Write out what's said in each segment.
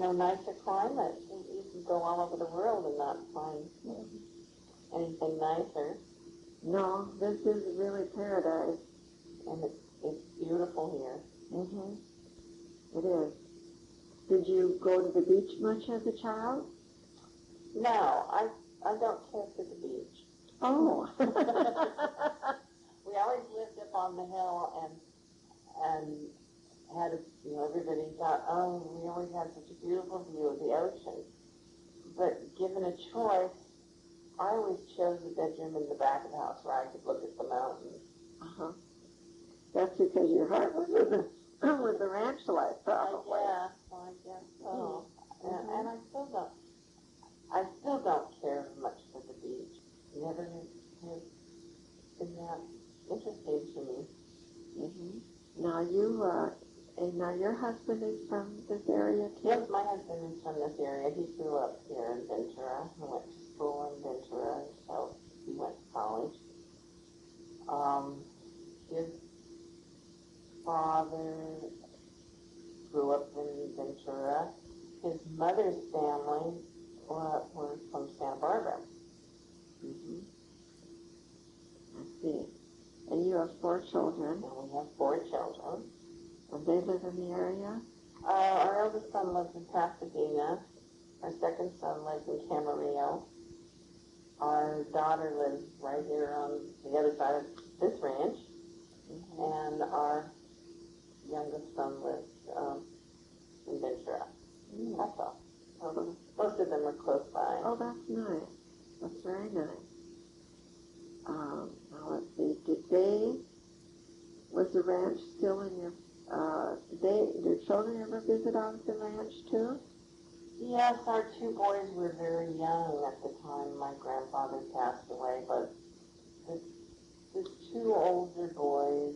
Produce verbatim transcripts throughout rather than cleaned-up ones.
no nicer climate. You, you can go all over the world and not find anything nicer. No, this is really paradise. And it's, it's beautiful here. Mm-hmm. It is. Did you go to the beach much as a child? No, I I don't care for the beach. Oh. We always lived up on the hill and and had a, you know, everybody thought, oh, we always had such a beautiful view of the ocean. But given a choice, I always chose the bedroom in the back of the house where I could look at the mountains. Uh-huh. That's because your heart was with the, with the ranch life, probably. I guess, I guess so. Mm-hmm. And, and I still don't, I still don't care much for the beach. Never has been that interesting to me. Mm-hmm. Now you, uh, and now your husband is from this area too? Yes, my husband is from this area. He grew up here in Ventura. He went to school in Ventura, so he went to college. Um, his father grew up in Ventura. His mother's family were, were from Santa Barbara. Mm-hmm. I see. And you have four children. And we have four children. And they live in the area? Uh, our eldest son lives in Pasadena. Our second son lives in Camarillo. Our daughter lives right here on the other side of this ranch. Mm-hmm. And our youngest son lives um, in Ventura. Mm. That's all. So most of them are close by. Oh, that's nice. That's very nice. Um, now let's see. Did they, was the ranch still in your, uh, did they, did your children ever visit on the ranch too? Yes, our two boys were very young at the time my grandfather passed away, but the, the two older boys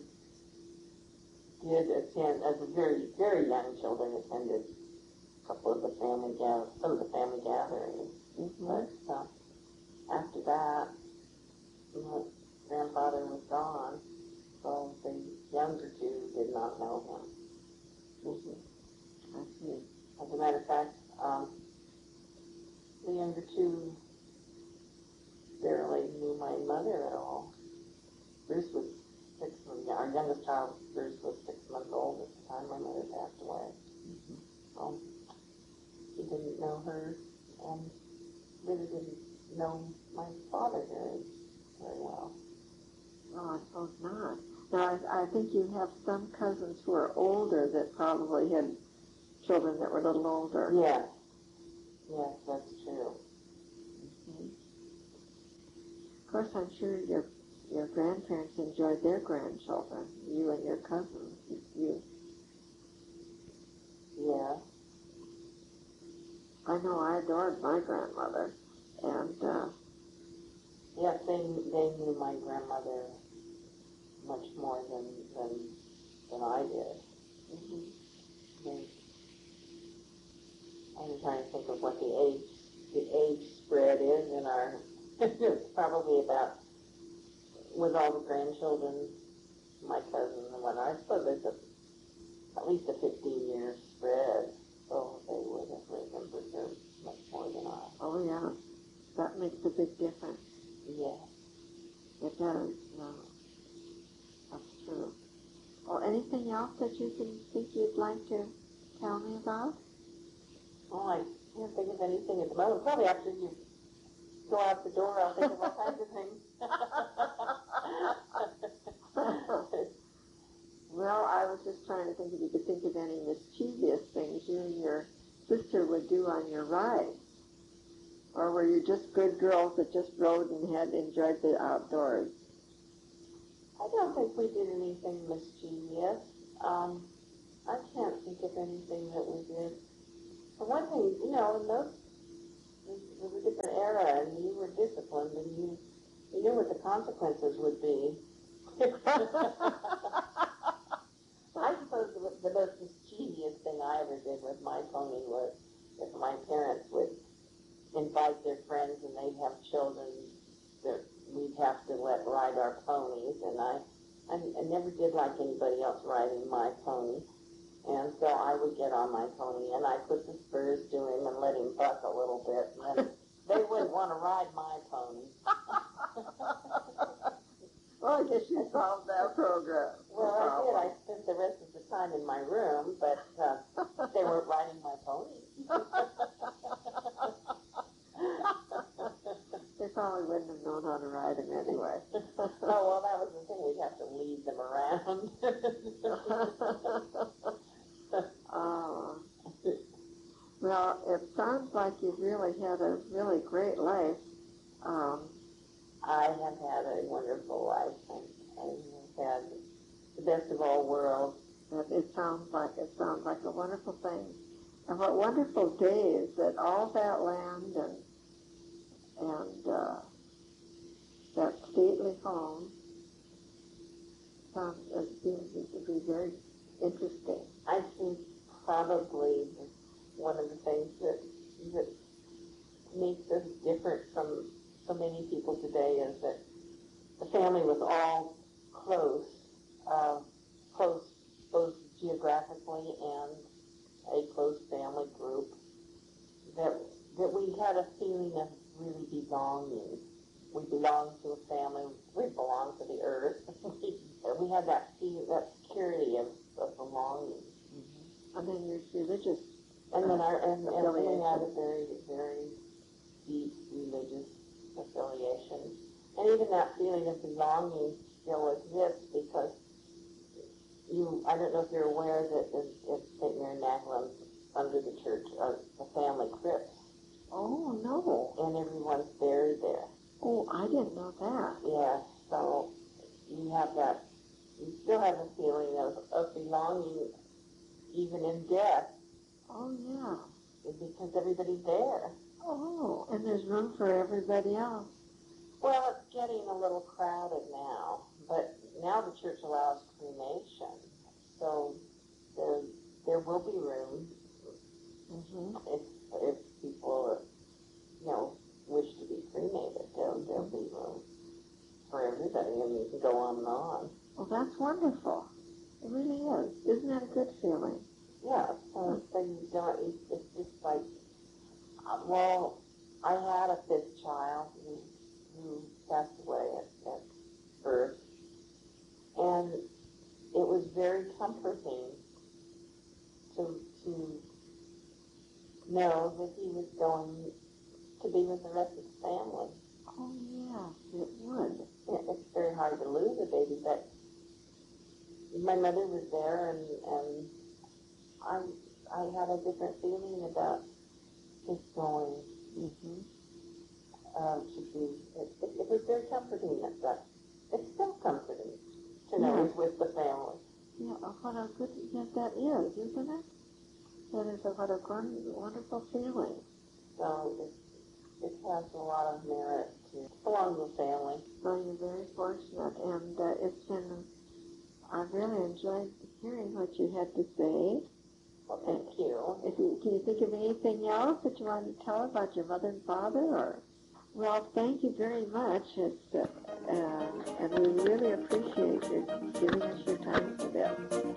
did attend, as a very, very young children, attended a couple of the family gather, some of the family gatherings. Mm-hmm. But uh, after that, my grandfather was gone, so the younger two did not know him. Mm-hmm. I see. As a matter of fact, um, the younger two barely knew my mother at all. Bruce was six months, our youngest child, Bruce, was six months old at the time my mother passed away. Mm-hmm. So he didn't know her and really didn't know my father very, very well. Oh, I suppose not. Now, I, I think you have some cousins who are older that probably had children that were a little older. Yes. Yes, that's true. Mm-hmm. Of course, I'm sure your your grandparents enjoyed their grandchildren, you and your cousins. You. Yeah. I know I adored my grandmother, and uh, yes, they they knew my grandmother much more than than than I did. Mm-hmm. They, I'm trying to think of what the age the age spread is in our. It's probably about, with all the grandchildren, my cousins and whatnot. I suppose it's a, at least a fifteen year spread, so they would have remembered her much more than I. Oh yeah, that makes a big difference. Yeah, it does. No, that's true. Well, anything else that you can think you'd like to tell me about? Oh, I can't think of anything at the moment. Probably after you go out the door, I'll think of all kinds of things. Well, I was just trying to think if you could think of any mischievous things you and your sister would do on your rides. Or were you just good girls that just rode and had enjoyed the outdoors? I don't think we did anything mischievous. Um, I can't think of anything that we did. For one thing, you know, in those, it was a different era, and you were disciplined, and you, you knew what the consequences would be. I suppose the, the most mischievous thing I ever did with my pony was if my parents would invite their friends and they'd have children that we'd have to let ride our ponies, and I, I, I never did like anybody else riding my pony. And so I would get on my pony, and I put the spurs to him and let him buck a little bit, and then they wouldn't want to ride my pony. Well, I guess you solved that program. Well, I did. I spent the rest of the time in my room, but uh, they weren't riding my pony. They probably wouldn't have known how to ride him anyway. Oh, well, that was the thing. We'd have to lead them around. Oh. Well, it sounds like you've really had a really great life. Um, I have had a wonderful life, and I have had the best of all worlds. it, it sounds like it sounds like a wonderful thing, and what wonderful days that all that land and and uh, that stately home sounds it seems to be very interesting. I think probably one of the things that that makes us different from so many people today is that the family was all close, uh, close both geographically and a close family group. That that we had a feeling of really belonging. We belonged to a family. We belonged to the earth. we, we had that feel, that security of, of belonging. Mm-hmm. And then there's religious. And then our and, and we had a very very deep religious affiliation, and even that feeling of belonging still exists because you. I don't know if you're aware that in, in Saint Mary Magdalene, under the church, are the family crypts. Oh no! And everyone's buried there. Oh, I didn't know that. Yeah, so you have that. You still have a feeling of, of belonging, even in death. Oh yeah. Because everybody's there. Oh, and there's room for everybody else. Well, it's getting a little crowded now, but now the church allows cremation, so there there will be room Mm-hmm. if if people, you know, wish to be cremated. There'll there'll be room for everybody, and you can go on and on. Well, that's wonderful. It really is. Isn't that a good feeling? Yeah. So, so you don't. It's, it's just like, uh, well, I had a fifth child who who passed away at, at birth, and it was very comforting to to know that he was going to be with the rest of the family. Oh, yes, it would. It, it's very hard to lose a baby, but my mother was there, and and I I had a different feeling about his going. Mm-hmm. Uh, to be, it, it, it was very comforting at that. It's still comforting to know Yes. he's with the family. Yeah, oh, what a good, yes, that is, isn't it? That is a, what a grand, wonderful feeling. So it, it has a lot of merit to belong to the family. So you're very fortunate, and uh, it's been, I really enjoyed hearing what you had to say. Well, thank you. If you, can you think of anything else that you wanted to tell about your mother and father? Or, well, thank you very much. It's, uh, uh, and we really appreciate you giving us your time for this.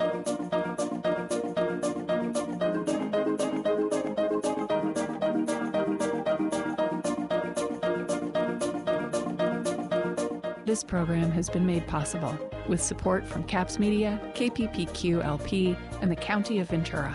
This program has been made possible with support from CAPS Media, K P P Q L P, and the County of Ventura.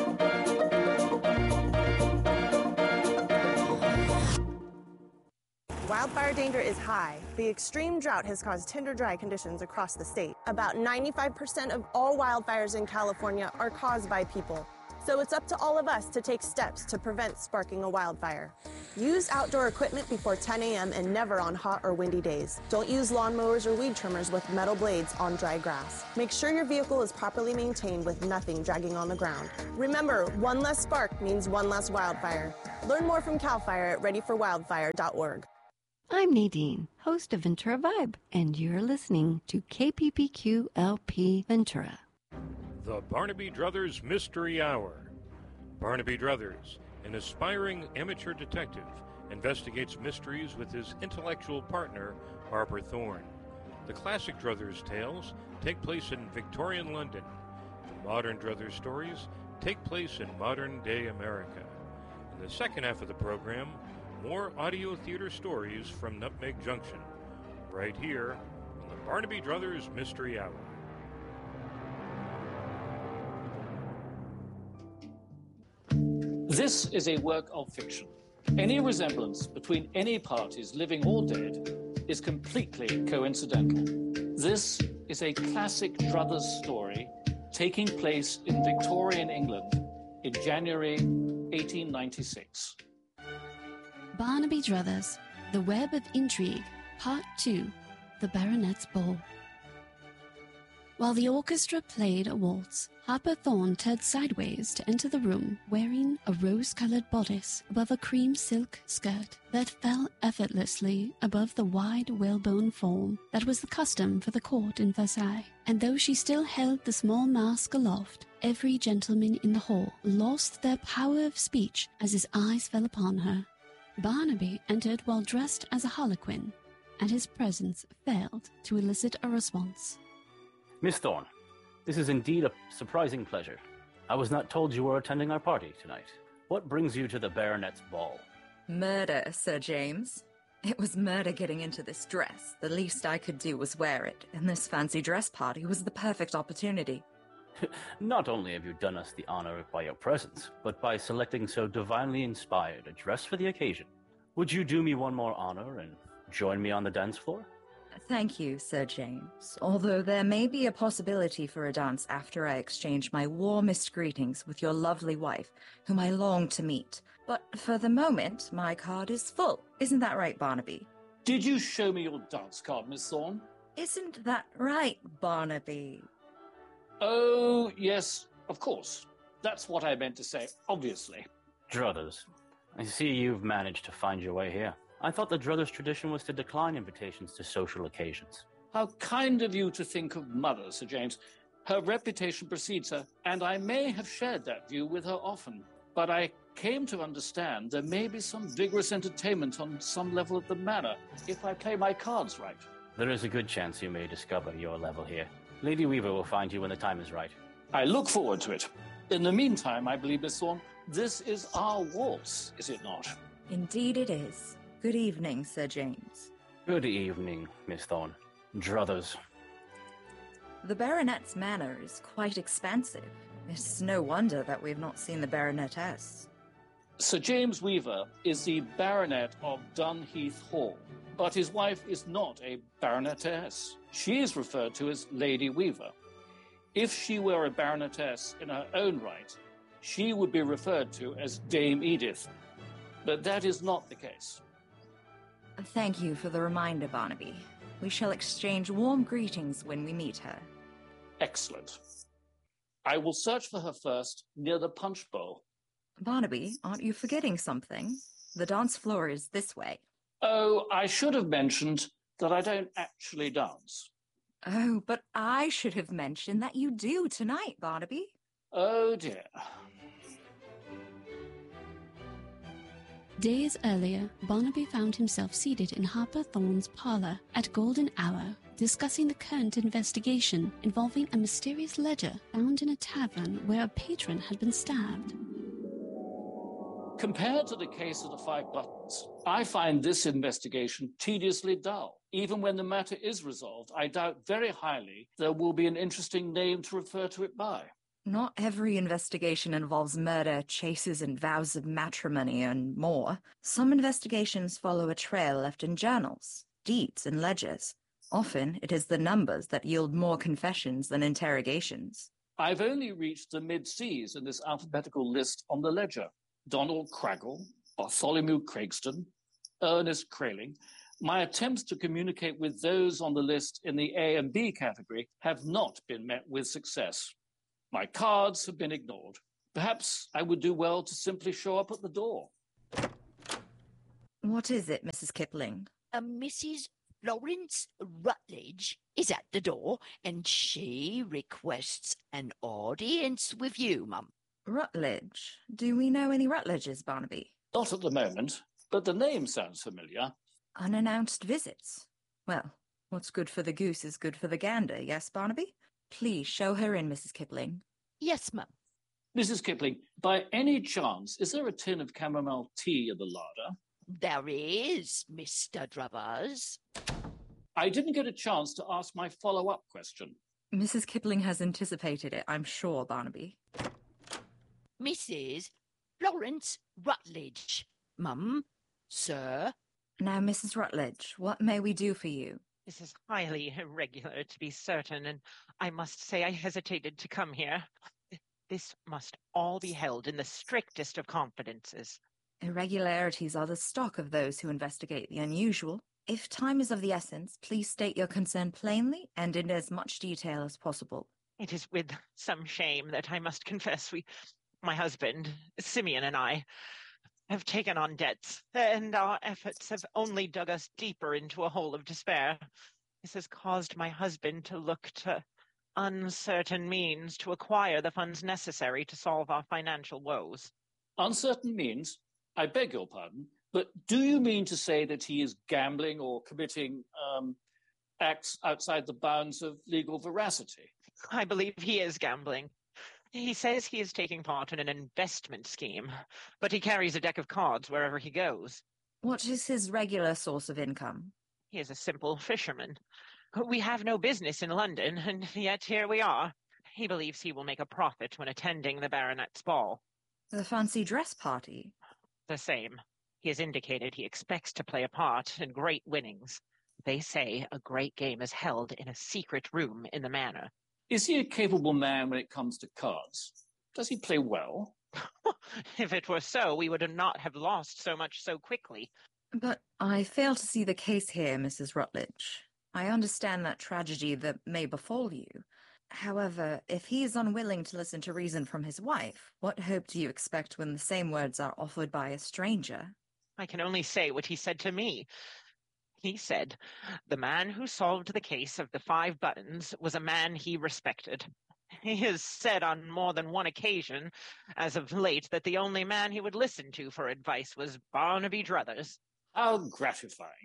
Wildfire danger is high. The extreme drought has caused tinder dry conditions across the state. About ninety-five percent of all wildfires in California are caused by people. So it's up to all of us to take steps to prevent sparking a wildfire. Use outdoor equipment before ten a.m. and never on hot or windy days. Don't use lawnmowers or weed trimmers with metal blades on dry grass. Make sure your vehicle is properly maintained with nothing dragging on the ground. Remember, one less spark means one less wildfire. Learn more from CAL FIRE at ready for wildfire dot org. I'm Nadine, host of Ventura Vibe, and you're listening to K P P Q L P Ventura. The Barnaby Druthers Mystery Hour. Barnaby Druthers, an aspiring amateur detective, investigates mysteries with his intellectual partner, Barbara Thorne. The classic Druthers tales take place in Victorian London, The modern Druthers stories take place in modern-day America. In the second half of the program, more audio theater stories from Nutmeg Junction, right here on the Barnaby Druthers Mystery Hour. This is a work of fiction. Any resemblance between any parties, living or dead, is completely coincidental. This is a classic Druthers story taking place in Victorian England in January eighteen ninety-six. Barnaby Druthers, The Web of Intrigue, Part two, The Baronet's Ball. While the orchestra played a waltz, Harper Thorne turned sideways to enter the room wearing a rose-colored bodice above a cream silk skirt that fell effortlessly above the wide whalebone form that was the custom for the court in Versailles. And though she still held the small mask aloft, every gentleman in the hall lost their power of speech as his eyes fell upon her. Barnaby entered while dressed as a harlequin, and his presence failed to elicit a response. Miss Thorne, this is indeed a surprising pleasure. I was not told you were attending our party tonight. What brings you to the Baronet's ball? Murder, Sir James. It was murder getting into this dress. The least I could do was wear it, and this fancy dress party was the perfect opportunity. Not only have you done us the honor by your presence, but by selecting so divinely inspired a dress for the occasion. Would you do me one more honor and join me on the dance floor? Thank you, Sir James, although there may be a possibility for a dance after I exchange my warmest greetings with your lovely wife, whom I long to meet. But for the moment, my card is full. Isn't that right, Barnaby? Did you show me your dance card, Miss Thorne? Isn't that right, Barnaby? Oh, yes, of course. That's what I meant to say, obviously. Druthers, I see you've managed to find your way here. I thought the Druthers tradition was to decline invitations to social occasions. How kind of you to think of Mother, Sir James. Her reputation precedes her, and I may have shared that view with her often. But I came to understand there may be some vigorous entertainment on some level at the manor, if I play my cards right. There is a good chance you may discover your level here. Lady Weaver will find you when the time is right. I look forward to it. In the meantime, I believe, Miss Thorne, this is our waltz, is it not? Indeed it is. Good evening, Sir James. Good evening, Miss Thorne. Druthers. The Baronet's manor is quite expansive. It's no wonder that we've not seen the Baronetess. Sir James Weaver is the Baronet of Dunheath Hall, but his wife is not a Baronetess. She is referred to as Lady Weaver. If she were a Baronetess in her own right, she would be referred to as Dame Edith. But that is not the case. Thank you for the reminder, Barnaby. We shall exchange warm greetings when we meet her. Excellent. I will search for her first near the punch bowl. Barnaby, aren't you forgetting something? The dance floor is this way. Oh, I should have mentioned that I don't actually dance. Oh, but I should have mentioned that you do tonight, Barnaby. Oh, dear. Days earlier, Barnaby found himself seated in Harper Thorne's parlor at Golden Hour, discussing the current investigation involving a mysterious ledger found in a tavern where a patron had been stabbed. Compared to the case of the Five Buttons, I find this investigation tediously dull. Even when the matter is resolved, I doubt very highly there will be an interesting name to refer to it by. Not every investigation involves murder, chases, and vows of matrimony, and more. Some investigations follow a trail left in journals, deeds, and ledgers. Often, it is the numbers that yield more confessions than interrogations. I've only reached the mid-C's in this alphabetical list on the ledger. Donald Craggle, Bartholomew Craigston, Ernest Kraling. My attempts to communicate with those on the list in the A and B category have not been met with success. My cards have been ignored. Perhaps I would do well to simply show up at the door. What is it, Missus Kipling? Uh, Missus Florence Rutledge is at the door, and she requests an audience with you, Mum. Rutledge? Do we know any Rutledges, Barnaby? Not at the moment, but the name sounds familiar. Unannounced visits. Well, what's good for the goose is good for the gander, yes, Barnaby? Please show her in, Missus Kipling. Yes, ma'am. Missus Kipling, by any chance, is there a tin of chamomile tea in the larder? There is, Mister Drovers. I didn't get a chance to ask my follow-up question. Missus Kipling has anticipated it, I'm sure, Barnaby. Missus Florence Rutledge. Mum, sir. Now, Missus Rutledge, what may we do for you? This is highly irregular, to be certain, and I must say I hesitated to come here. This must all be held in the strictest of confidences. Irregularities are the stock of those who investigate the unusual. If time is of the essence, please state your concern plainly and in as much detail as possible. It is with some shame that I must confess we, my husband, Simeon, and I, have taken on debts, and our efforts have only dug us deeper into a hole of despair. This has caused my husband to look to uncertain means to acquire the funds necessary to solve our financial woes. Uncertain means? I beg your pardon, but do you mean to say that he is gambling or committing um, acts outside the bounds of legal veracity? I believe he is gambling. He says he is taking part in an investment scheme, but he carries a deck of cards wherever he goes. What is his regular source of income? He is a simple fisherman. We have no business in London, and yet here we are. He believes he will make a profit when attending the baronet's ball. The fancy dress party? The same. He has indicated he expects to play a part in great winnings. They say a great game is held in a secret room in the manor. Is he a capable man when it comes to cards? Does he play well? If it were so, we would not have lost so much so quickly. But I fail to see the case here, Missus Rutledge. I understand that tragedy that may befall you. However, if he is unwilling to listen to reason from his wife, what hope do you expect when the same words are offered by a stranger? I can only say what he said to me. He said, the man who solved the case of the five buttons was a man he respected. He has said on more than one occasion, as of late, that the only man he would listen to for advice was Barnaby Druthers. How gratifying.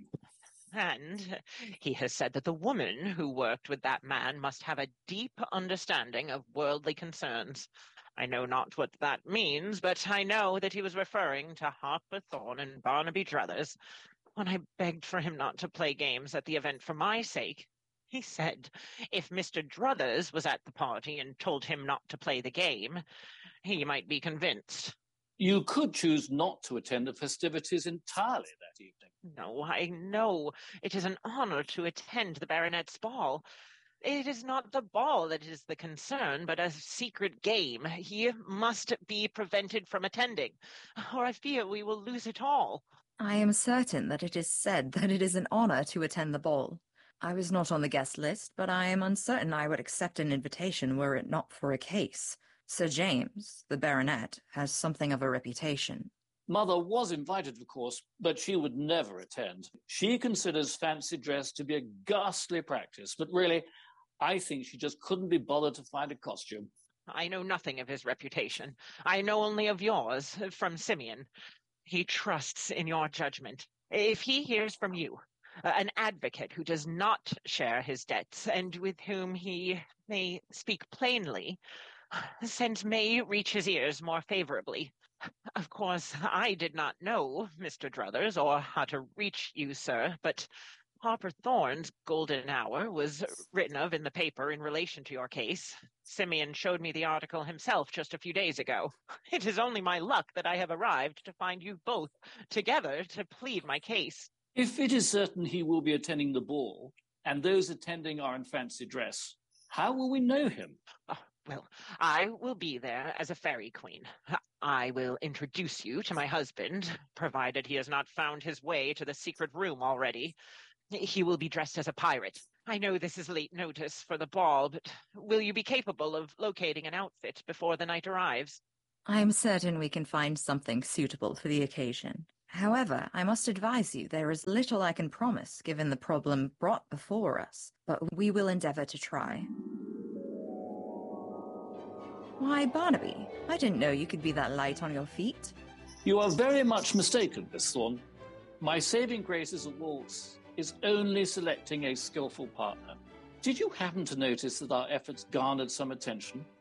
And he has said that the woman who worked with that man must have a deep understanding of worldly concerns. I know not what that means, but I know that he was referring to Harper Thorne and Barnaby Druthers. When I begged for him not to play games at the event for my sake, he said if Mister Druthers was at the party and told him not to play the game, he might be convinced. You could choose not to attend the festivities entirely that evening. No, I know. It is an honor to attend the baronet's ball. It is not the ball that is the concern, but a secret game. He must be prevented from attending, or I fear we will lose it all. I am certain that it is said that it is an honor to attend the ball. I was not on the guest list, but I am uncertain I would accept an invitation were it not for a case. Sir James, the baronet, has something of a reputation. Mother was invited, of course, but she would never attend. She considers fancy dress to be a ghastly practice, but really, I think she just couldn't be bothered to find a costume. I know nothing of his reputation. I know only of yours, from Simeon. He trusts in your judgment. If he hears from you, uh, an advocate who does not share his debts and with whom he may speak plainly, sense may reach his ears more favorably. Of course, I did not know, Mister Druthers, or how to reach you, sir, but Harper Thorne's golden hour was written of in the paper in relation to your case. Simeon showed me the article himself just a few days ago. It is only my luck that I have arrived to find you both together to plead my case. If it is certain he will be attending the ball, and those attending are in fancy dress, how will we know him? Oh, well, I will be there as a fairy queen. I will introduce you to my husband, provided he has not found his way to the secret room already. He will be dressed as a pirate. I know this is late notice for the ball, but will you be capable of locating an outfit before the night arrives? I am certain we can find something suitable for the occasion. However, I must advise you there is little I can promise given the problem brought before us, but we will endeavour to try. Why, Barnaby, I didn't know you could be that light on your feet. You are very much mistaken, Miss Thorne. My saving grace as a waltz is only selecting a skillful partner. Did you happen to notice that our efforts garnered some attention?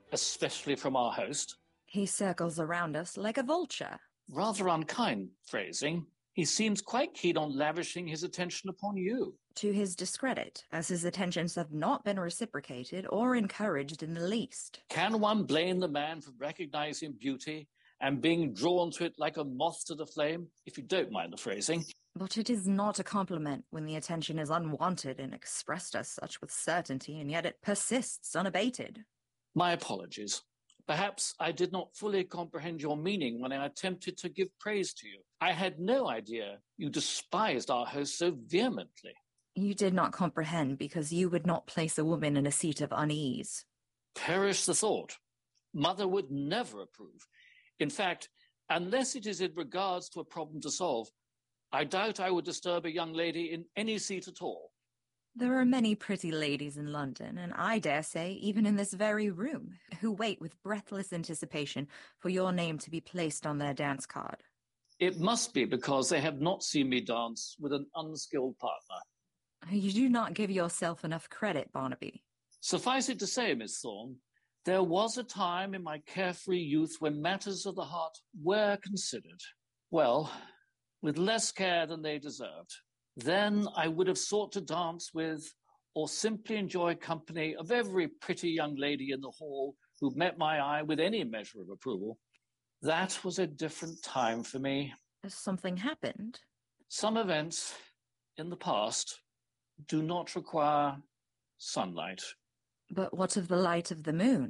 especially from our host. He circles around us like a vulture. Rather unkind phrasing. He seems quite keen on lavishing his attention upon you. To his discredit, as his attentions have not been reciprocated or encouraged in the least. Can one blame the man for recognizing beauty and being drawn to it like a moth to the flame, if you don't mind the phrasing? But it is not a compliment when the attention is unwanted and expressed as such with certainty, and yet it persists unabated. My apologies. Perhaps I did not fully comprehend your meaning when I attempted to give praise to you. I had no idea you despised our host so vehemently. You did not comprehend because you would not place a woman in a seat of unease. Perish the thought. Mother would never approve. In fact, unless it is in regards to a problem to solve, I doubt I would disturb a young lady in any seat at all. There are many pretty ladies in London, and I dare say even in this very room, who wait with breathless anticipation for your name to be placed on their dance card. It must be because they have not seen me dance with an unskilled partner. You do not give yourself enough credit, Barnaby. Suffice it to say, Miss Thorne, there was a time in my carefree youth when matters of the heart were considered. Well, with less care than they deserved. Then I would have sought to dance with or simply enjoy company of every pretty young lady in the hall who met my eye with any measure of approval. That was a different time for me. Has something happened? Some events in the past do not require sunlight. But what of the light of the moon?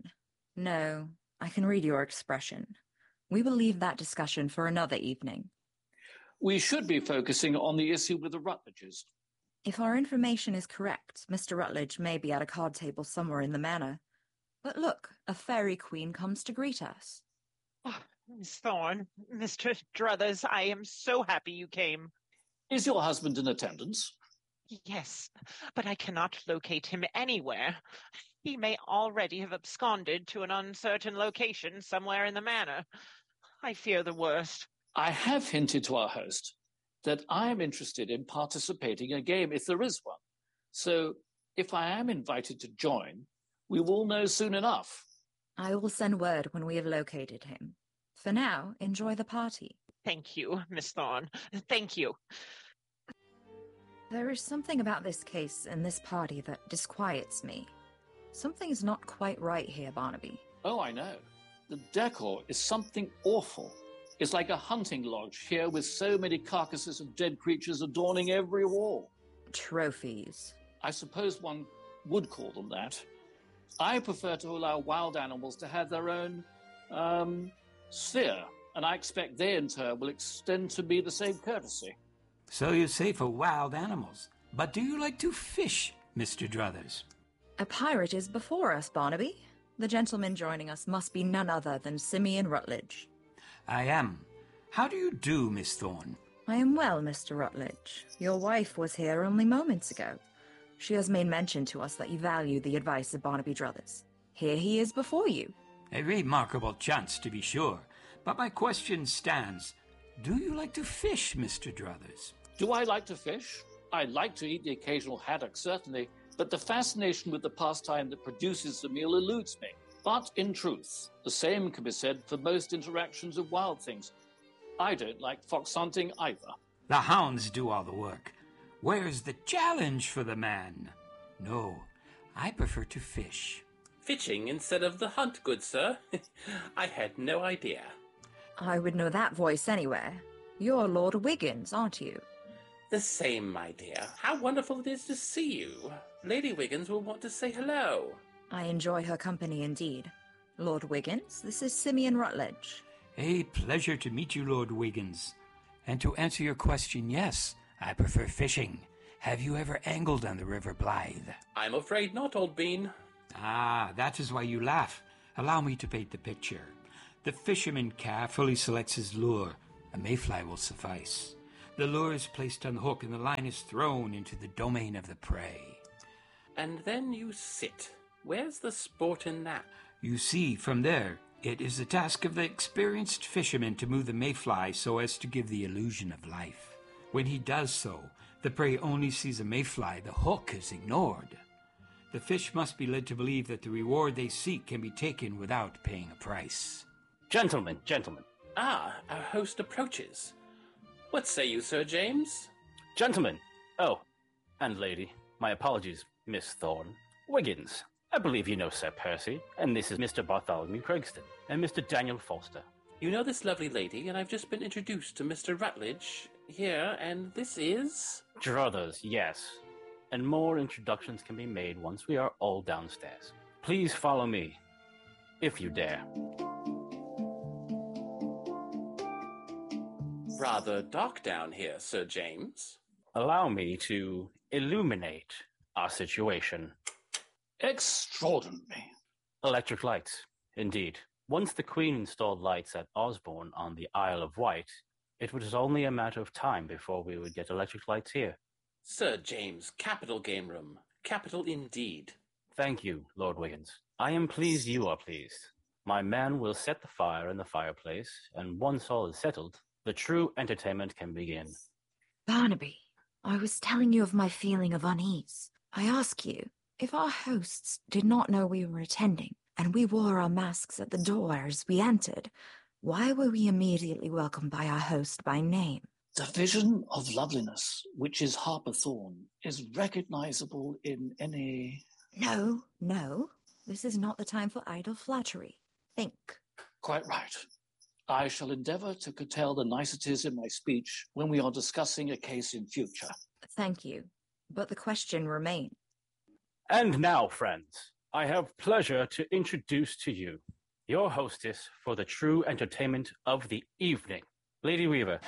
No, I can read your expression. We will leave that discussion for another evening. We should be focusing on the issue with the Rutledges. If our information is correct, Mister Rutledge may be at a card table somewhere in the manor. But look, a fairy queen comes to greet us. Oh, Miss Thorne, Mister Druthers, I am so happy you came. Is your husband in attendance? Yes, but I cannot locate him anywhere. He may already have absconded to an uncertain location somewhere in the manor. I fear the worst. I have hinted to our host that I am interested in participating in a game if there is one. So if I am invited to join, we will know soon enough. I will send word when we have located him. For now, enjoy the party. Thank you, Miss Thorne. Thank you. There is something about this case and this party that disquiets me. Something's not quite right here, Barnaby. Oh, I know. The decor is something awful. It's like a hunting lodge here with so many carcasses of dead creatures adorning every wall. Trophies. I suppose one would call them that. I prefer to allow wild animals to have their own, um, sphere, and I expect they in turn will extend to me the same courtesy. So you say for wild animals, but do you like to fish, Mister Druthers? A pirate is before us, Barnaby. The gentleman joining us must be none other than Simeon Rutledge. I am. How do you do, Miss Thorne? I am well, Mister Rutledge. Your wife was here only moments ago. She has made mention to us that you value the advice of Barnaby Druthers. Here he is before you. A remarkable chance, to be sure. But my question stands. Do you like to fish, Mister Druthers? Do I like to fish? I like to eat the occasional haddock, certainly, but the fascination with the pastime that produces the meal eludes me. But in truth, the same can be said for most interactions with wild things. I don't like fox hunting either. The hounds do all the work. Where's the challenge for the man? No, I prefer to fish. Fishing instead of the hunt, good sir? I had no idea. I would know that voice anywhere. You're Lord Wiggins, aren't you? The same, my dear. How wonderful it is to see you. Lady Wiggins will want to say hello. I enjoy her company indeed. Lord Wiggins, this is Simeon Rutledge. A pleasure to meet you, Lord Wiggins. And to answer your question, yes, I prefer fishing. Have you ever angled on the River Blythe? I'm afraid not, old bean. Ah, that is why you laugh. Allow me to paint the picture. The fisherman carefully selects his lure. A mayfly will suffice. The lure is placed on the hook and the line is thrown into the domain of the prey. And then you sit. Where's the sport in that? You see, from there, it is the task of the experienced fisherman to move the mayfly so as to give the illusion of life. When he does so, the prey only sees a mayfly, the hook is ignored. The fish must be led to believe that the reward they seek can be taken without paying a price. Gentlemen, gentlemen. Ah, our host approaches. What say you, Sir James? Gentlemen. Oh, and lady. My apologies, Miss Thorne. Wiggins. I believe you know Sir Percy, and this is Mister Bartholomew Craigston, and Mister Daniel Foster. You know this lovely lady, and I've just been introduced to Mister Rutledge here, and this is... Druthers, yes. And more introductions can be made once we are all downstairs. Please follow me, if you dare. Rather dark down here, Sir James. Allow me to illuminate our situation. Extraordinary. Electric lights, indeed. Once the Queen installed lights at Osborne on the Isle of Wight, it was only a matter of time before we would get electric lights here. Sir James, capital game room. Capital indeed. Thank you, Lord Wiggins. I am pleased you are pleased. My man will set the fire in the fireplace, and once all is settled, the true entertainment can begin. Barnaby, I was telling you of my feeling of unease. I ask you, if our hosts did not know we were attending, and we wore our masks at the door as we entered, why were we immediately welcomed by our host by name? The vision of loveliness, which is Harper Thorne, is recognizable in any... No, no. This is not the time for idle flattery. Think. Quite right. I shall endeavour to curtail the niceties in my speech when we are discussing a case in future. Thank you. But the question remains. And now, friends, I have pleasure to introduce to you your hostess for the true entertainment of the evening, Lady Weaver.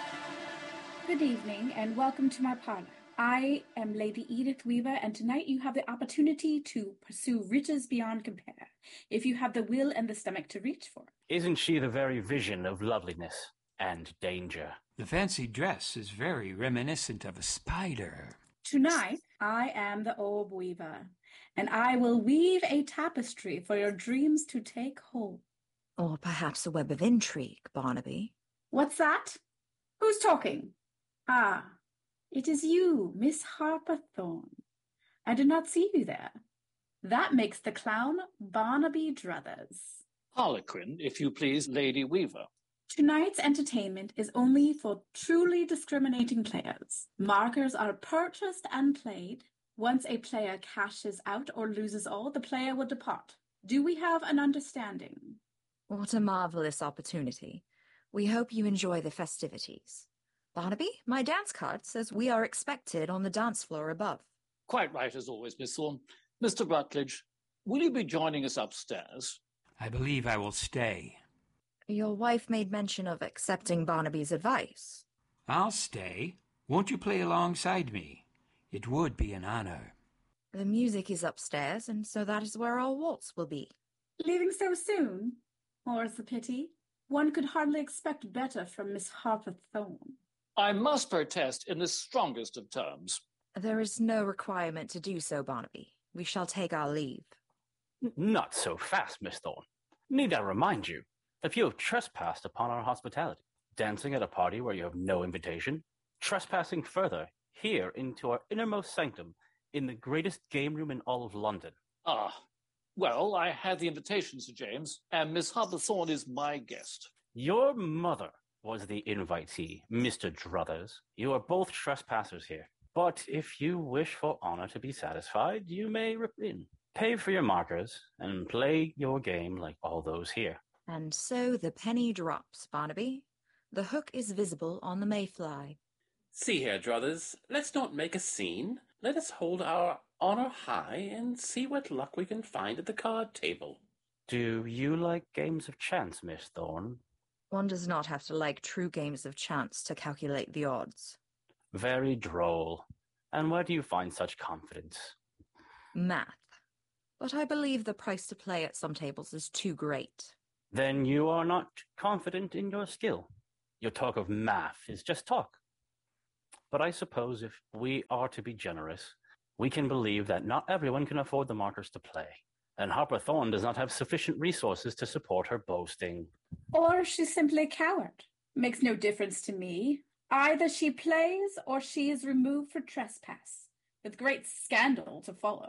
Good evening and welcome to my parlor. I am Lady Edith Weaver, and tonight you have the opportunity to pursue riches beyond compare, if you have the will and the stomach to reach for it. Isn't she the very vision of loveliness and danger? The fancy dress is very reminiscent of a spider. Tonight, I am the Orb Weaver, and I will weave a tapestry for your dreams to take hold. Or perhaps a web of intrigue, Barnaby. What's that? Who's talking? Ah, it is you, Miss Harper Thorne. I did not see you there. That makes the clown Barnaby Druthers. Harlequin, if you please, Lady Weaver. Tonight's entertainment is only for truly discriminating players. Markers are purchased and played. Once a player cashes out or loses all, the player will depart. Do we have an understanding? What a marvelous opportunity. We hope you enjoy the festivities. Barnaby, my dance card says we are expected on the dance floor above. Quite right, as always, Miss Thorne. Mister Rutledge, will you be joining us upstairs? I believe I will stay. Your wife made mention of accepting Barnaby's advice. I'll stay. Won't you play alongside me? It would be an honor. The music is upstairs, and so that is where our waltz will be. Leaving so soon? More's the pity. One could hardly expect better from Miss Harper Thorne. I must protest in the strongest of terms. There is no requirement to do so, Barnaby. We shall take our leave. N- not so fast, Miss Thorne. Need I remind you that you have trespassed upon our hospitality, dancing at a party where you have no invitation, trespassing further here into our innermost sanctum in the greatest game room in all of London. Ah, well, I had the invitation, Sir James, and Miss Harper Thorne is my guest. Your mother was the invitee, Mister Druthers. You are both trespassers here. But if you wish for honor to be satisfied, you may rip in, pay for your markers, and play your game like all those here. And so the penny drops, Barnaby. The hook is visible on the mayfly. See here, Druthers, let's not make a scene. Let us hold our honor high and see what luck we can find at the card table. Do you like games of chance, Miss Thorne? One does not have to like true games of chance to calculate the odds. Very droll. And where do you find such confidence? Math. But I believe the price to play at some tables is too great. Then you are not confident in your skill. Your talk of math is just talk. But I suppose if we are to be generous, we can believe that not everyone can afford the markers to play, and Harper Thorne does not have sufficient resources to support her boasting. Or she's simply a coward. Makes no difference to me. Either she plays or she is removed for trespass, with great scandal to follow.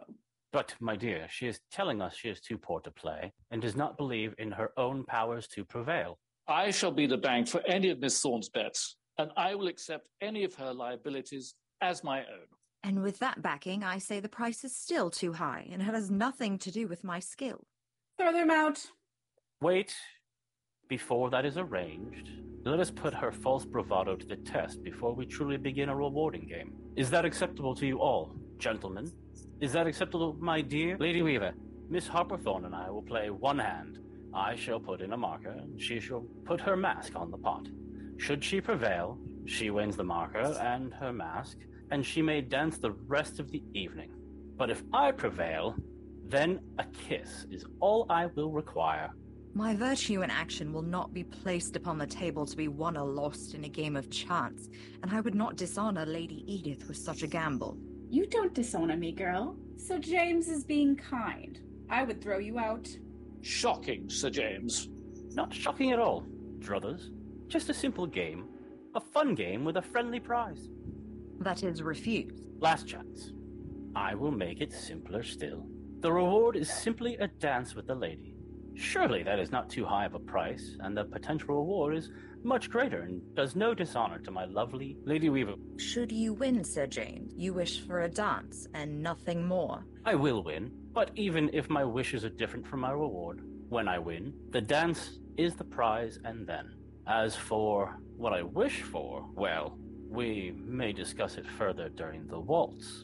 But, my dear, she is telling us she is too poor to play, and does not believe in her own powers to prevail. I shall be the bank for any of Miss Thorne's bets, and I will accept any of her liabilities as my own. And with that backing, I say the price is still too high, and it has nothing to do with my skill. Throw them out. Wait. Before that is arranged, let us put her false bravado to the test before we truly begin a rewarding game. Is that acceptable to you all, gentlemen? Is that acceptable, my dear Lady Weaver? Miss Harperthorne and I will play one hand. I shall put in a marker, and she shall put her mask on the pot. Should she prevail, she wins the marker and her mask, and she may dance the rest of the evening. But if I prevail, then a kiss is all I will require. My virtue in action will not be placed upon the table to be won or lost in a game of chance, and I would not dishonor Lady Edith with such a gamble. You don't dishonor me, girl. Sir James is being kind. I would throw you out. Shocking, Sir James. Not shocking at all, Druthers. Just a simple game. A fun game with a friendly prize. That is refused. Last chance. I will make it simpler still. The reward is simply a dance with the lady. Surely that is not too high of a price, and the potential reward is much greater and does no dishonor to my lovely Lady Weaver. Should you win, Sir James, you wish for a dance and nothing more. I will win, but even if my wishes are different from my reward, when I win, the dance is the prize and then. As for what I wish for, well, we may discuss it further during the waltz.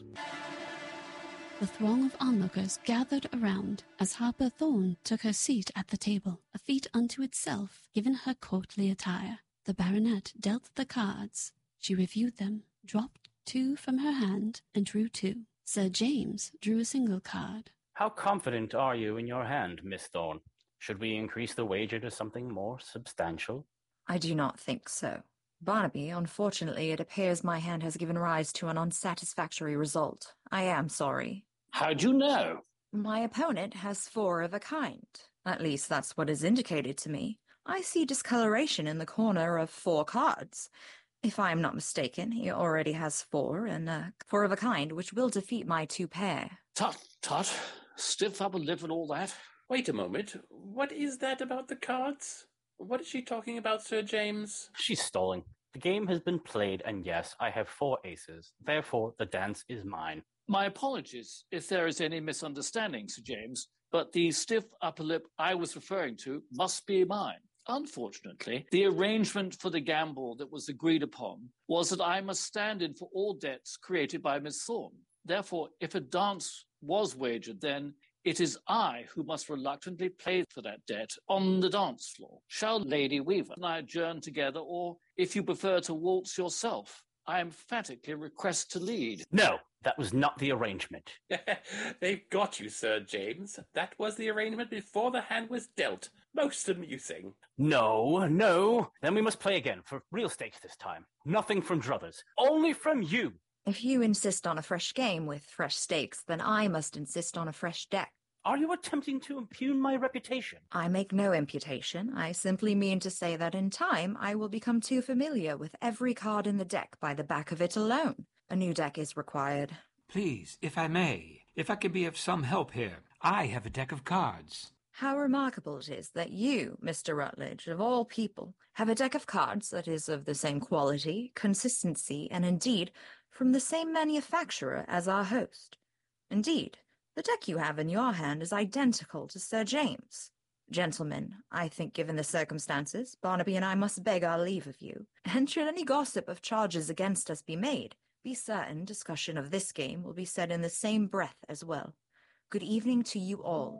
The throng of onlookers gathered around as Harper Thorne took her seat at the table, a feat unto itself, given her courtly attire. The baronet dealt the cards. She reviewed them, dropped two from her hand, and drew two. Sir James drew a single card. How confident are you in your hand, Miss Thorne? Should we increase the wager to something more substantial? I do not think so. Barnaby, unfortunately, it appears my hand has given rise to an unsatisfactory result. I am sorry. How'd you know? My opponent has four of a kind. At least that's what is indicated to me. I see discoloration in the corner of four cards. If I am not mistaken, he already has four, and uh, four of a kind, which will defeat my two pair. Tut, tut. Stiff upper lip and all that. Wait a moment. What is that about the cards? What is she talking about, Sir James? She's stalling. The game has been played, and yes, I have four aces. Therefore, the dance is mine. My apologies if there is any misunderstanding, Sir James, but the stiff upper lip I was referring to must be mine. Unfortunately, the arrangement for the gamble that was agreed upon was that I must stand in for all debts created by Miss Thorne. Therefore, if a dance was wagered, then it is I who must reluctantly pay for that debt on the dance floor. Shall Lady Weaver and I adjourn together, or if you prefer to waltz yourself, I emphatically request to lead. No, that was not the arrangement. They've got you, Sir James. That was the arrangement before the hand was dealt. Most amusing. No, no. Then we must play again, for real stakes this time. Nothing from Druthers. Only from you. If you insist on a fresh game with fresh stakes, then I must insist on a fresh deck. Are you attempting to impugn my reputation? I make no imputation. I simply mean to say that in time I will become too familiar with every card in the deck by the back of it alone. A new deck is required. Please, if I may, if I can be of some help here, I have a deck of cards. How remarkable it is that you, Mister Rutledge, of all people, have a deck of cards that is of the same quality, consistency, and indeed from the same manufacturer as our host. Indeed, the deck you have in your hand is identical to Sir James. Gentlemen, I think given the circumstances, Barnaby and I must beg our leave of you, and should any gossip of charges against us be made, be certain discussion of this game will be said in the same breath as well. Good evening to you all.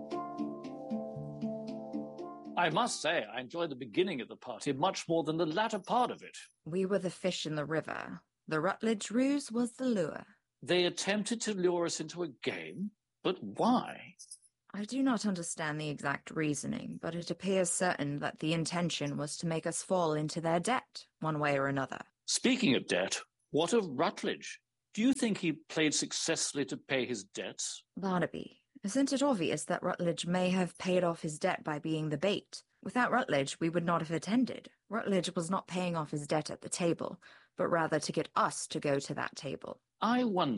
I must say, I enjoyed the beginning of the party much more than the latter part of it. We were the fish in the river. The Rutledge ruse was the lure. They attempted to lure us into a game, but why? I do not understand the exact reasoning, but it appears certain that the intention was to make us fall into their debt, one way or another. Speaking of debt, what of Rutledge? Do you think he played successfully to pay his debts? Barnaby, isn't it obvious that Rutledge may have paid off his debt by being the bait? Without Rutledge, we would not have attended. Rutledge was not paying off his debt at the table, but rather to get us to go to that table. I wonder,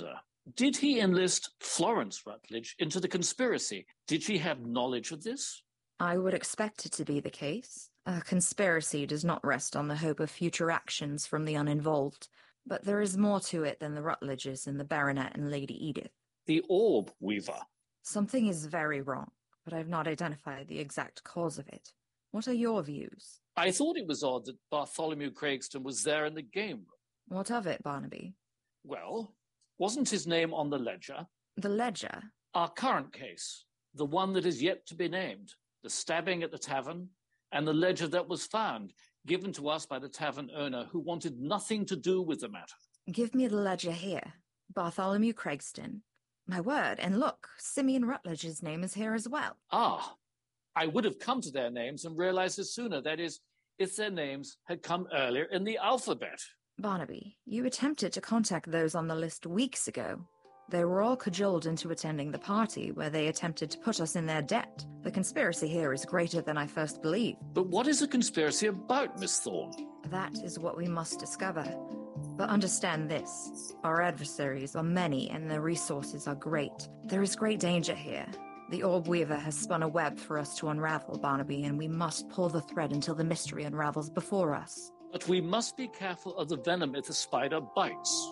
Did he enlist Florence Rutledge into the conspiracy? Did she have knowledge of this? I would expect it to be the case. A conspiracy does not rest on the hope of future actions from the uninvolved, but there is more to it than the Rutledges and the Baronet and Lady Edith. The Orb Weaver. Something is very wrong, but I've not identified the exact cause of it. What are your views? I thought it was odd that Bartholomew Craigston was there in the game room. What of it, Barnaby? Well, wasn't his name on the ledger? The ledger? Our current case, the one that is yet to be named, the stabbing at the tavern, and the ledger that was found, given to us by the tavern owner who wanted nothing to do with the matter. Give me the ledger here. Bartholomew Craigston. My word, and look, Simeon Rutledge's name is here as well. Ah, I would have come to their names and realized it sooner. That is, if their names had come earlier in the alphabet. Barnaby, you attempted to contact those on the list weeks ago. They were all cajoled into attending the party where they attempted to put us in their debt. The conspiracy here is greater than I first believed. But what is a conspiracy about, Miss Thorne? That is what we must discover. But understand this. Our adversaries are many and their resources are great. There is great danger here. The Orb Weaver has spun a web for us to unravel, Barnaby, and we must pull the thread until the mystery unravels before us. But we must be careful of the venom if the spider bites.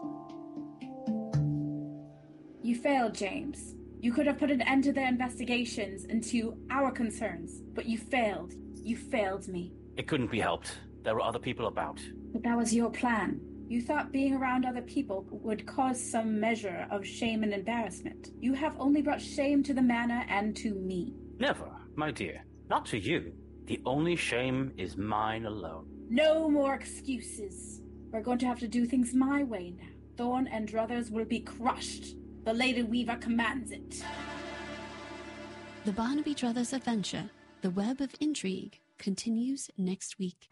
You failed, James. You could have put an end to their investigations into our concerns, but you failed. You failed me. It couldn't be helped. There were other people about. But that was your plan. You thought being around other people would cause some measure of shame and embarrassment. You have only brought shame to the manor and to me. Never, my dear. Not to you. The only shame is mine alone. No more excuses. We're going to have to do things my way now. Thorne and Druthers will be crushed. The Lady Weaver commands it. The Barnaby Druthers adventure, The Web of Intrigue, continues next week.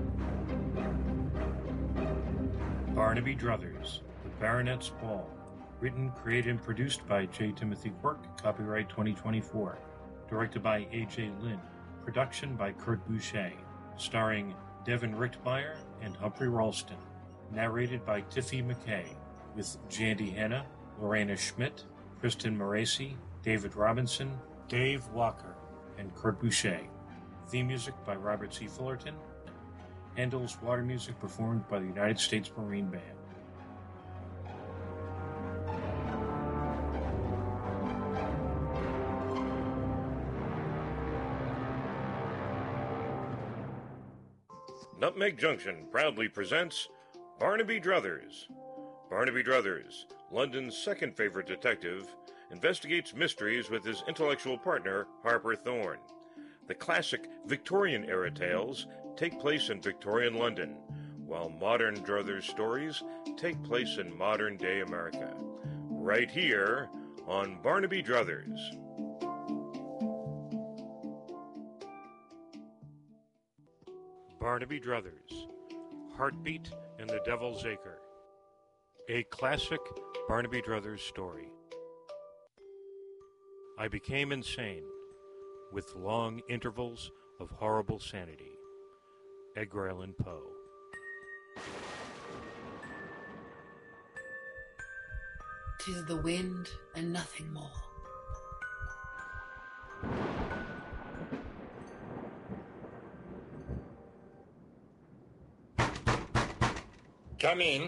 Barnaby Druthers, The Baronet's Ball. Written, created, and produced by J. Timothy Quirk. Copyright twenty twenty-four. Directed by A J. Lynn. Production by Kurt Boucher. Starring Devin Richtmeyer and Humphrey Ralston. Narrated by Tiffy McKay. With Jandy Hanna, Lorena Schmidt, Kristen Moresi, David Robinson, Dave Walker, and Kurt Boucher. Theme music by Robert C. Fullerton. Handel's water music performed by the United States Marine Band. Nutmeg Junction proudly presents Barnaby Druthers. Barnaby Druthers, London's second favorite detective, investigates mysteries with his intellectual partner, Harper Thorne. The classic Victorian-era tales take place in Victorian London, while modern Druthers stories take place in modern-day America. Right here on Barnaby Druthers. Barnaby Druthers, Heartbeat in the Devil's Acre. A classic Barnaby Druthers story. I became insane, with long intervals of horrible sanity. Edgar Allan Poe. "'Tis the wind and nothing more." Come in.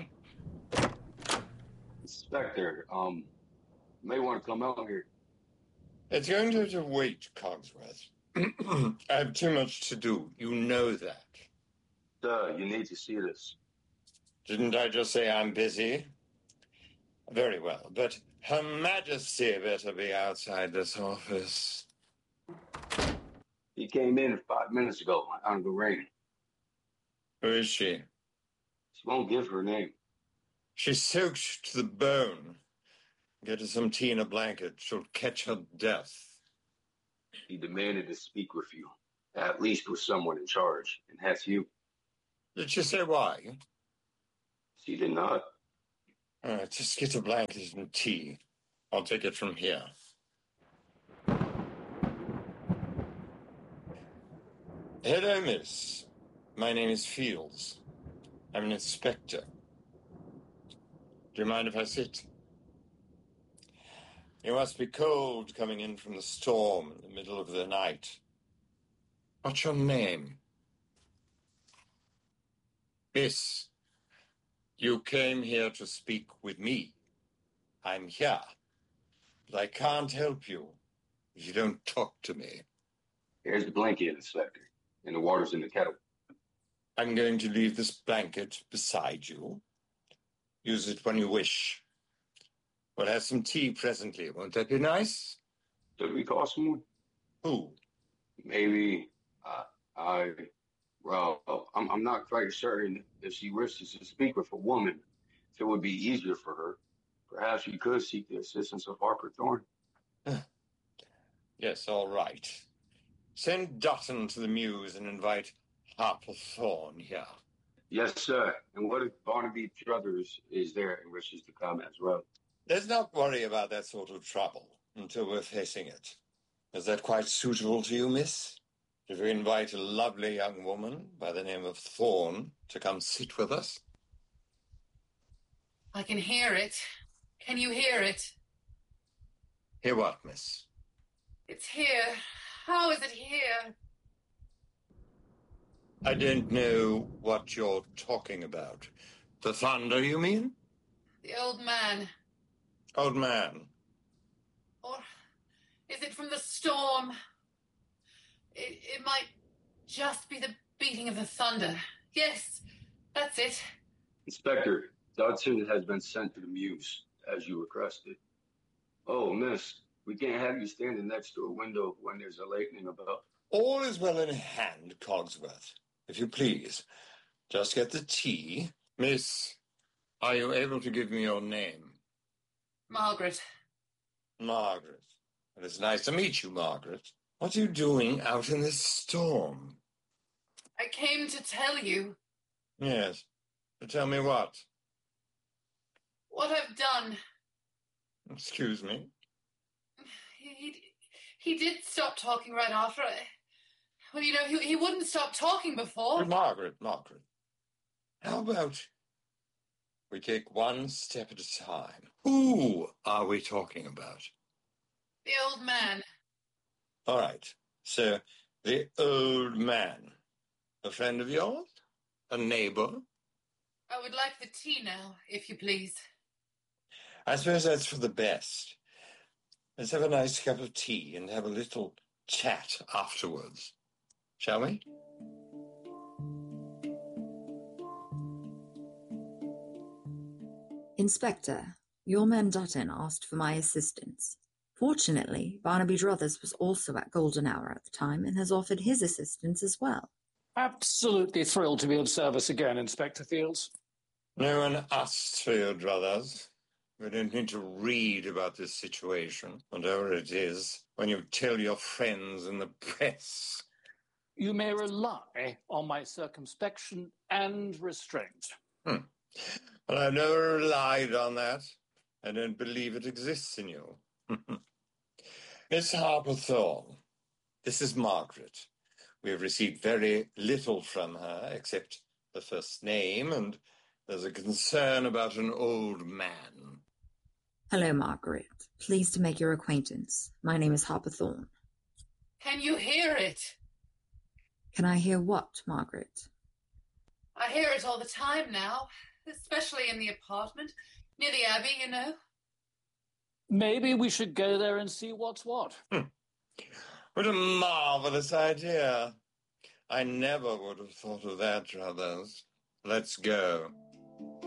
Inspector, um, you may want to come out here. It's going to have to wait, Cogsworth. I have too much to do. You know that. Sir, you need to see this. Didn't I just say I'm busy? Very well, but Her Majesty better be outside this office. He came in five minutes ago on the ring. Who is she? She won't give her name. She's soaked to the bone. Get her some tea in a blanket. She'll catch her death. He demanded to speak with you, at least with someone in charge, and that's you. Did she say why? She did not. All right, just get a blanket and tea. I'll take it from here. Hello, miss. My name is Fields. I'm an inspector. Do you mind if I sit? You must be cold coming in from the storm in the middle of the night. What's your name? Miss, you came here to speak with me. I'm here, but I can't help you if you don't talk to me. Here's the blanket, Inspector, and the water's in the kettle. I'm going to leave this blanket beside you. Use it when you wish. We'll have some tea presently. Won't that be nice? Should we call someone? Who? Maybe, uh, I, well, I'm, I'm not quite certain if she wishes to speak with a woman. If it would be easier for her, perhaps you could seek the assistance of Harper Thorne. Yes, all right. Send Dutton to the Mews and invite Harper Thorne here. Yes, sir. And what if Barnaby Druthers is there and wishes to come as well? Let's not worry about that sort of trouble until we're facing it. Is that quite suitable to you, miss? If we invite a lovely young woman by the name of Thorne to come sit with us? I can hear it. Can you hear it? Hear what, miss? It's here. How is it here? I don't know what you're talking about. The thunder, you mean? The old man. Old man. Or is it from the storm? It, it might just be the beating of the thunder. Yes, that's it. Inspector, Dodson has been sent to the Mews, as you requested. Oh, miss, we can't have you standing next to a window when there's a lightning about. All is well in hand, Cogsworth. If you please, just get the tea. Miss, are you able to give me your name? Margaret. Margaret. It is nice to meet you, Margaret. What are you doing out in this storm? I came to tell you. Yes. To tell me what? What I've done. Excuse me? He, he, he did stop talking right after. I, well, you know, he, he wouldn't stop talking before. Margaret, Margaret. How about we take one step at a time? Who are we talking about? The old man. All right. So, the old man. A friend of yours? A neighbor? I would like the tea now, if you please. I suppose that's for the best. Let's have a nice cup of tea and have a little chat afterwards. Shall we? Inspector, your man Dutton asked for my assistance. Fortunately, Barnaby Druthers was also at Golden Hour at the time and has offered his assistance as well. Absolutely thrilled to be of service again, Inspector Fields. No one asked for your druthers. We don't need to read about this situation, whatever it is, when you tell your friends in the press. You may rely on my circumspection and restraint. Hmm. Well, I've never relied on that. I don't believe it exists in you. Miss Harper Thorne, this is Margaret. We have received very little from her, except the first name, and there's a concern about an old man. Hello, Margaret. Pleased to make your acquaintance. My name is Harper Thorne. Can you hear it? Can I hear what, Margaret? I hear it all the time now, especially in the apartment, near the Abbey, you know. Maybe we should go there and see what's what. Hmm. What a marvelous idea. I never would have thought of that, Druthers. Let's go.